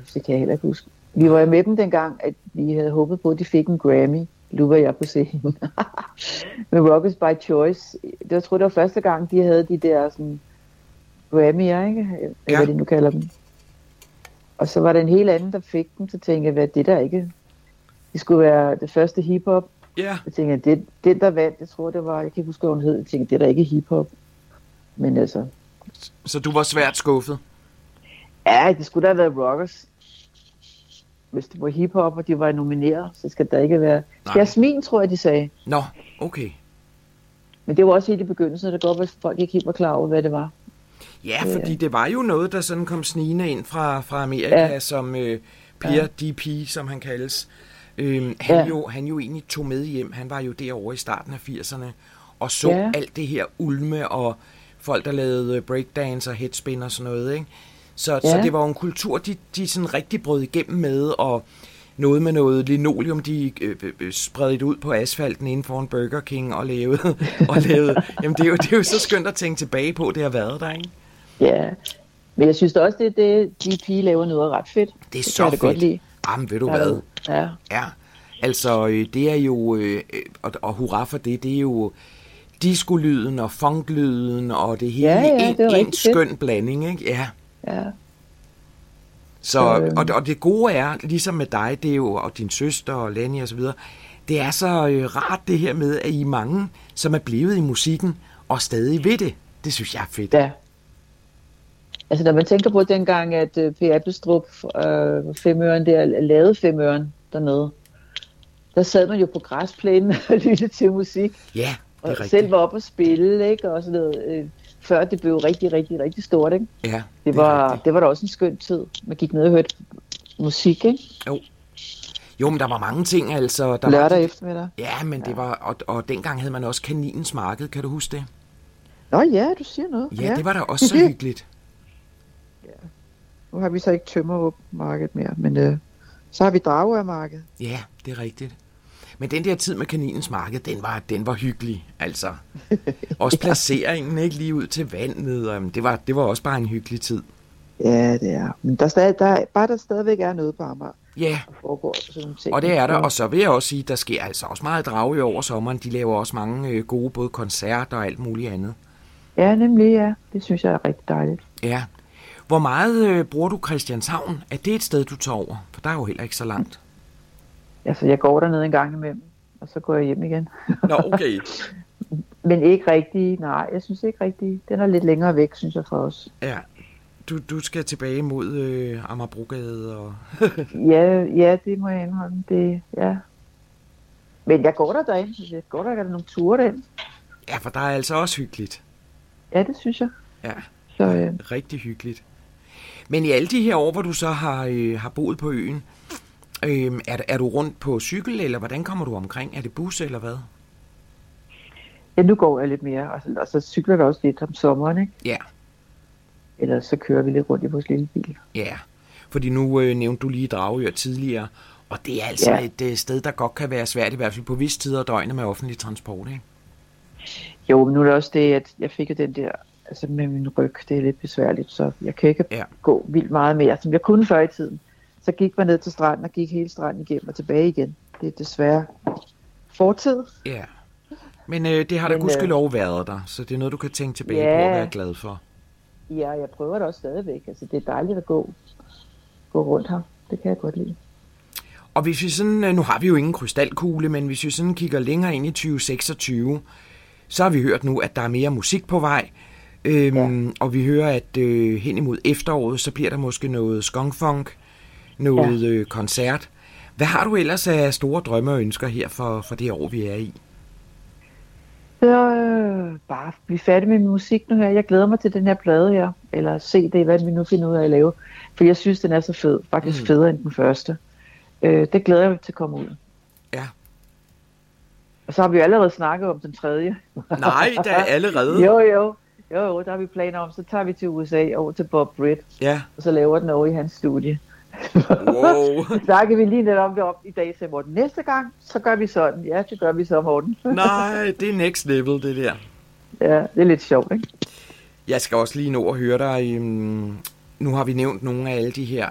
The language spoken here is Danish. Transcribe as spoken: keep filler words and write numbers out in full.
det kan jeg heller ikke huske. Vi var med dem dengang, at vi havde håbet på, at de fik en Grammy. Nu var jeg på scenen. Med Rockers by Choice. Det var, tror det var første gang, de havde de der sådan, Grammy'er, ikke? Eller ja. Hvad de nu kalder dem. Og så var der en helt anden, der fik den. Så tænkte jeg, hvad det der ikke? Det skulle være det første hiphop. Ja. Jeg tænkte, det, den der vandt, jeg tror det var, jeg kan ikke huske, hvad hun hed. Jeg tænkte, det er der ikke hiphop. Men altså... Så du var svært skuffet? Ja, det skulle da have været Rockers. Hvis det var hiphop, og de var nomineret, så skal der ikke være... Jasmin, tror jeg, de sagde. Nå, okay. Men det var også helt i begyndelsen, det går, hvis folk ikke helt var klar over, hvad det var. Ja, fordi det var jo noget, der sådan kom snigende ind fra, fra Amerika, ja. Som øh, Pierre ja. D P, som han kaldes. Øhm, han, ja. jo, han jo egentlig tog med hjem. Han var jo derovre i starten af firserne, og så ja. Alt det her ulme, og folk, der lavede breakdance og headspin og sådan noget, ikke? Så, ja. Så det var jo en kultur, de, de sådan rigtig brød igennem med, og noget med noget linoleum, de øh, øh, spredte ud på asfalten inden for en Burger King og lavede. og lavede. Jamen, det er, jo, det er jo så skønt at tænke tilbage på, det har været der, ikke? Ja, men jeg synes da også, det, det D P laver noget ret fedt. Det er så det fedt. Jamen, ved du hvad? Ja. Ja, altså, det er jo, øh, og, og hurra for det, det er jo disco-lyden og funk-lyden, og det hele ja, ja, en, det en skøn fedt. Blanding, ikke? Ja. Ja. Så, og, og det gode er, ligesom med dig, det er jo, og din søster og Lani og så videre, det er så øh, rart det her med, at I er mange, som er blevet i musikken, og stadig ved det. Det synes jeg er fedt. Ja. Altså, når man tænker på dengang, at uh, P. Appelstrup, øh, femøren der, lavede femøren dernede, der sad man jo på græsplænen og lyttede til musik. Ja, det er og rigtigt. selv var op og spille, ikke? Og sådan noget, øh, før det blev rigtig, rigtig, rigtig stort, ikke? Ja, det, det var, det var da også en skøn tid. Man gik ned og hørte musik, ikke? Jo. Jo, men der var mange ting, altså. Der Lørdag var de, eftermiddag. Ja, men ja. Det var, og, og dengang havde man også Kaninens Marked, kan du huske det? Nå ja, du siger noget. Ja, ja. Det var da også så hyggeligt. Ja. Nu har vi så ikke Tømmermarkedet mere, men øh, så har vi Dragørmarkedet. Ja, det er rigtigt. Men den der tid med Kaninens Marked, den var, den var hyggelig, altså. Også placeringen, ikke, lige ud til vandet, og det var, det var også bare en hyggelig tid. Ja, det er. Men der er stadig, der er, bare der stadigvæk er noget på Amager. Ja, foregår, sådan ting. Og det er der, og så vil jeg også sige, der sker altså også meget Dragør over sommeren. De laver også mange øh, gode både koncerter og alt muligt andet. Ja, nemlig, ja. Det synes jeg er rigtig dejligt. Ja. Hvor meget øh, bruger du Christianshavn? Er det et sted, du tager over? For der er jo heller ikke så langt. Altså, jeg går dernede en gang imellem, og så går jeg hjem igen. Nå, okay. Men ikke rigtig, nej, jeg synes ikke rigtig. Den er lidt længere væk, synes jeg, for os. Ja. Du, du skal tilbage mod øh, Amagerbrogade og... ja, ja, det må jeg indholde. Det, ja. Men jeg går der derind. Jeg går der, der nogle ture derind. Ja, for der er altså også hyggeligt. Ja, det synes jeg. Ja, så, øh... rigtig hyggeligt. Men i alle de her år, hvor du så har, øh, har boet på øen, øh, er, er du rundt på cykel, eller hvordan kommer du omkring? Er det bus, eller hvad? Ja, nu går jeg lidt mere, og så, og så cykler jeg også lidt om sommeren, ikke? Ja. Eller så kører vi lidt rundt i vores lille bil. Ja, fordi nu øh, nævnte du lige Dragør tidligere, og det er altså ja. et øh, sted, der godt kan være svært, i hvert fald på visse tider af døgnet med offentlig transport, ikke? Jo, men nu er det også det, at jeg fik den der, altså med min ryg, det er lidt besværligt, så jeg kan ikke ja. gå vildt meget mere, som jeg kunne før i tiden. Så gik man ned til stranden og gik hele stranden igennem og tilbage igen. Det er desværre fortid. Ja, men øh, det har da gudskelov været der, så det er noget, du kan tænke tilbage ja. på og være glad for. Ja, jeg prøver det også stadigvæk. Altså, det er dejligt at gå, gå rundt her. Det kan jeg godt lide. Og hvis vi sådan, nu har vi jo ingen krystalkugle, men hvis vi sådan kigger længere ind i tyve seksogtyve, så har vi hørt nu, at der er mere musik på vej. Øhm, ja. Og vi hører, at øh, hen imod efteråret, så bliver der måske noget skongfunk, noget ja. øh, koncert. Hvad har du ellers af store drømme og ønsker her for, for det år, vi er i? Så øh, bare blive færdig med min musik nu her. Jeg glæder mig til den her plade her, eller se det, hvad vi nu finder ud af at lave. For jeg synes, den er så fed. Faktisk mm. federe end den første. Øh, det glæder jeg mig til at komme ud. Ja. Og så har vi jo allerede snakket om den tredje. Nej, der er allerede. jo, jo. Jo, jo, der har vi planer om. Så tager vi til U S A over til Bob Britt. Ja. Og så laver den over i hans studie. Wow. Så snakker vi lige lidt om det op i dag, så Morten. Næste gang, så gør vi sådan. Ja, det gør vi så, Morten. Nej, det er next level, det der. Ja, det er lidt sjovt, ikke? Jeg skal også lige nå at høre dig. Um, nu har vi nævnt nogle af alle de her